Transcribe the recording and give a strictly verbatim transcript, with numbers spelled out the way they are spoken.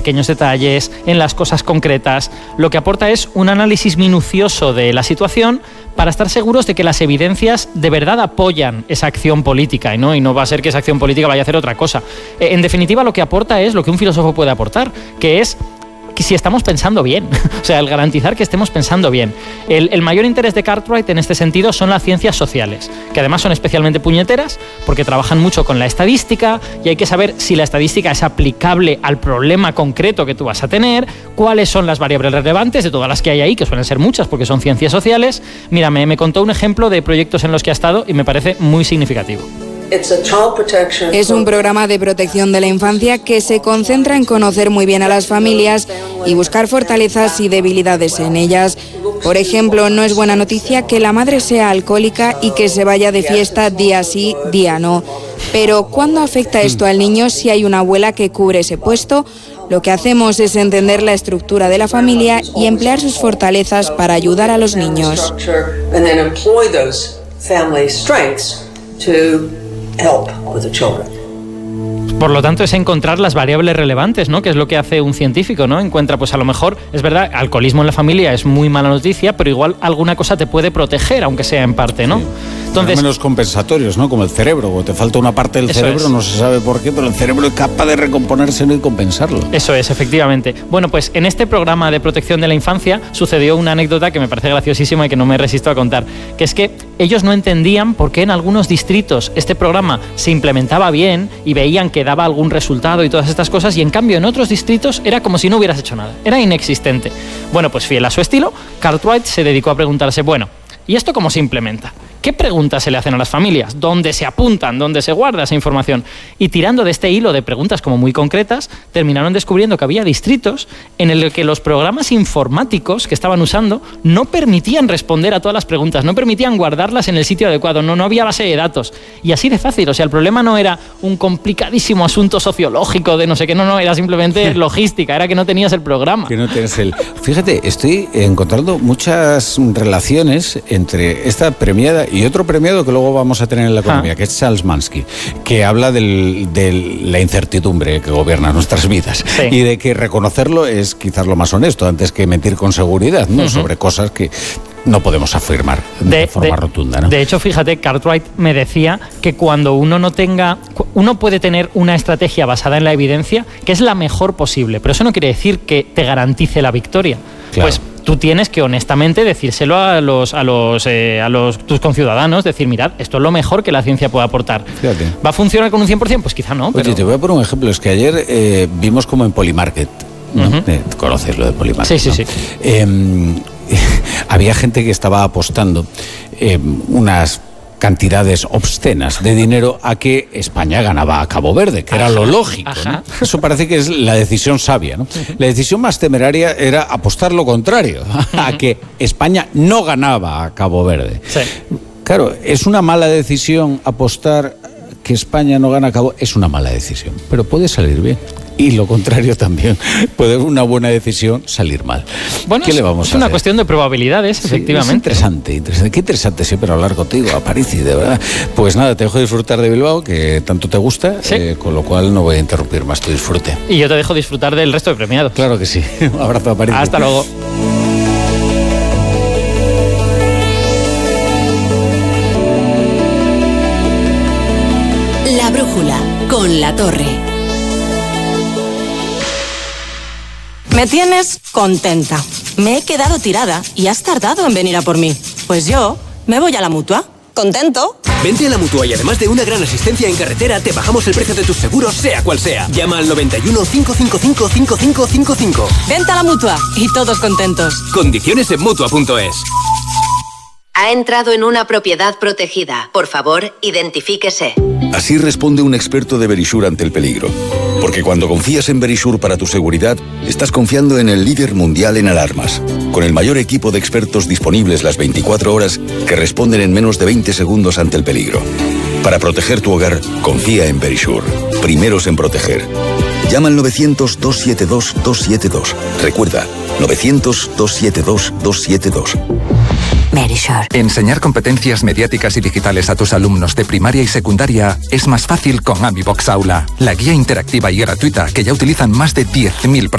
pequeños detalles, en las cosas concretas. Lo que aporta es un análisis minucioso de la situación para estar seguros de que las evidencias de verdad apoyan esa acción política, ¿no? Y no va a ser que esa acción política vaya a hacer otra cosa. En definitiva, lo que aporta es lo que un filósofo puede aportar, que es que si estamos pensando bien, o sea, el garantizar que estemos pensando bien. El, el mayor interés de Cartwright en este sentido son las ciencias sociales, que además son especialmente puñeteras porque trabajan mucho con la estadística y hay que saber si la estadística es aplicable al problema concreto que tú vas a tener, cuáles son las variables relevantes de todas las que hay ahí, que suelen ser muchas porque son ciencias sociales. Mira, me, me contó un ejemplo de proyectos en los que ha estado y me parece muy significativo. Es un programa de protección de la infancia que se concentra en conocer muy bien a las familias y buscar fortalezas y debilidades en ellas. Por ejemplo, no es buena noticia que la madre sea alcohólica y que se vaya de fiesta día sí, día no. Pero ¿cuándo afecta esto al niño si hay una abuela que cubre ese puesto? Lo que hacemos es entender la estructura de la familia y emplear sus fortalezas para ayudar a los niños. Help with the children. Por lo tanto, es encontrar las variables relevantes, ¿no? Que es lo que hace un científico, ¿no? Encuentra, pues a lo mejor, es verdad, alcoholismo en la familia es muy mala noticia, pero igual alguna cosa te puede proteger, aunque sea en parte, ¿no? Sí. Entonces, fenómenos compensatorios, ¿no? Como el cerebro, o te falta una parte del cerebro, es. no se sabe por qué, pero el cerebro es capaz de recomponérselo y compensarlo. Eso es, efectivamente. Bueno, pues en este programa de protección de la infancia sucedió una anécdota que me parece graciosísima y que no me resisto a contar, que es que ellos no entendían por qué en algunos distritos este programa se implementaba bien y veían que daba algún resultado y todas estas cosas, y en cambio en otros distritos era como si no hubieras hecho nada, era inexistente. Bueno, pues fiel a su estilo, Cartwright se dedicó a preguntarse, bueno, ¿y esto cómo se implementa? ¿Qué preguntas se le hacen a las familias? ¿Dónde se apuntan? ¿Dónde se guarda esa información? Y tirando de este hilo de preguntas como muy concretas, terminaron descubriendo que había distritos en el que los programas informáticos que estaban usando no permitían responder a todas las preguntas, no permitían guardarlas en el sitio adecuado, no, no había base de datos. Y así de fácil, o sea, el problema no era un complicadísimo asunto sociológico de no sé qué, no, no, era simplemente logística, era que no tenías el programa. Que no tienes el... Fíjate, estoy encontrando muchas relaciones entre esta premiada y otro premiado que luego vamos a tener en la economía, ah. que es Charles Mansky, que habla del, de la incertidumbre que gobierna nuestras vidas, sí. y de que reconocerlo es quizás lo más honesto, antes que mentir con seguridad, ¿no? Uh-huh. Sobre cosas que no podemos afirmar de, de forma de, rotunda, ¿no? De hecho, fíjate, Cartwright me decía que cuando uno no tenga... Uno puede tener una estrategia basada en la evidencia que es la mejor posible, pero eso no quiere decir que te garantice la victoria. Claro. Pues tú tienes que honestamente decírselo a los a los eh, a los tus conciudadanos, decir, mirad, esto es lo mejor que la ciencia puede aportar. Fíjate. ¿Va a funcionar con un cien por ciento? Pues quizá no. Oye, pero... te voy a poner un ejemplo. Es que ayer eh, vimos como en Polymarket, ¿no? Uh-huh. eh, conoces lo de Polymarket, sí, sí, ¿no? sí. Eh, había gente que estaba apostando eh, unas cantidades obscenas de dinero a que España ganaba a Cabo Verde, que ajá, era lo lógico, ¿no? Eso parece que es la decisión sabia, ¿no? Uh-huh. La decisión más temeraria era apostar lo contrario, uh-huh. a que España no ganaba a Cabo Verde. Sí. Claro, es una mala decisión apostar que España no gana a Cabo, es una mala decisión, pero puede salir bien. Y lo contrario también, puede una buena decisión salir mal. Bueno, ¿Qué le vamos es a una hacer? cuestión de probabilidades, sí, efectivamente. Es interesante, interesante. Qué interesante siempre hablar contigo, Aparici, de verdad. Pues nada, te dejo disfrutar de Bilbao, que tanto te gusta, sí. eh, con lo cual no voy a interrumpir más tu disfrute. Y yo te dejo disfrutar del resto de premiados. Claro que sí. Un abrazo, Aparici. Hasta luego. La brújula, con La Torre. Me tienes contenta. Me he quedado tirada y has tardado en venir a por mí. Pues yo me voy a la Mutua. ¿Contento? Vente a la Mutua y además de una gran asistencia en carretera, te bajamos el precio de tus seguros, sea cual sea. Llama al noventa y uno, cinco cinco cinco, cinco cinco cinco cinco. Vente a la Mutua y todos contentos. Condiciones en Mutua punto es. Ha entrado en una propiedad protegida. Por favor, identifíquese. Así responde un experto de Verisure ante el peligro. Porque cuando confías en Verisure para tu seguridad, estás confiando en el líder mundial en alarmas, con el mayor equipo de expertos disponibles las veinticuatro horas que responden en menos de veinte segundos ante el peligro. Para proteger tu hogar, confía en Verisure. Primeros en proteger. Llama al novecientos, dos siete dos, dos siete dos. Recuerda, novecientos, dos siete dos, dos siete dos. Verisure. Enseñar competencias mediáticas y digitales a tus alumnos de primaria y secundaria es más fácil con AmiBox Aula, la guía interactiva y gratuita que ya utilizan más de diez mil